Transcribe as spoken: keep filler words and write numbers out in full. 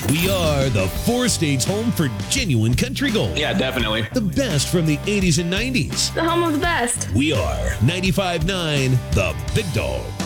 We are the Four States home for genuine country gold. Yeah, definitely. The best from the eighties and nineties. The home of the best. We are ninety-five point nine The Big Dog.